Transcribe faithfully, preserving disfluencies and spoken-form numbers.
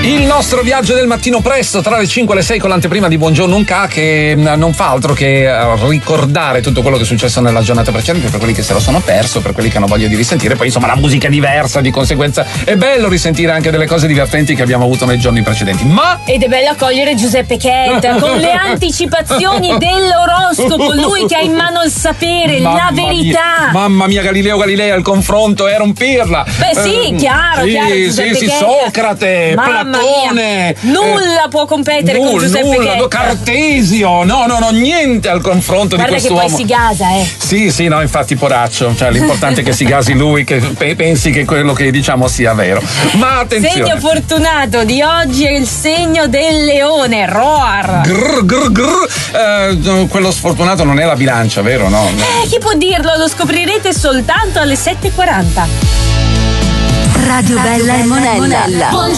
Il nostro viaggio del mattino presto tra le cinque e le sei con l'anteprima di Buongiorno Unca, che non fa altro che ricordare tutto quello che è successo nella giornata precedente per quelli che se lo sono perso, per quelli che hanno voglia di risentire. Poi insomma la musica è diversa, di conseguenza è bello risentire anche delle cose divertenti che abbiamo avuto nei giorni precedenti. Ma ed è bello accogliere Giuseppe Chetta con le anticipazioni dell'oroscopo, lui che ha in mano il sapere, mamma la verità. Mia, mamma mia, Galileo Galilei al confronto era un pirla. Beh sì, eh, chiaro, sì, chiaro. Sì, sì, Chetta. Socrate, Mamma Platone. Mia. Nulla eh, può competere nulla, con Giuseppe nulla, Chetta. Cartesio, no, no, no, niente al confronto Guarda di quest'uomo. che poi si gasa, eh. Sì, sì, no, infatti poraccio, cioè l'importante è che si gasi lui, che pensi che quello che diciamo sia vero. Ma attenzione. Segno fortunato di oggi è il segno del leone, Roar. Grr, grr, grr. Eh, quello sfortunato non è la bilancia, vero? No? Eh, chi può dirlo? Lo scoprirete soltanto alle sette e quaranta. Radio Bella e Monella.